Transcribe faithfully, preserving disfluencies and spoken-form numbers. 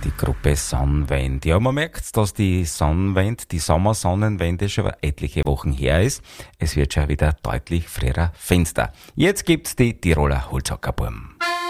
Die Gruppe Sonnenwend. Ja, man merkt, dass die Sonnenwend, die Sommersonnenwende schon etliche Wochen her ist. Es wird schon wieder deutlich früher finster. Jetzt gibt's die Tiroler Holzhackerburm.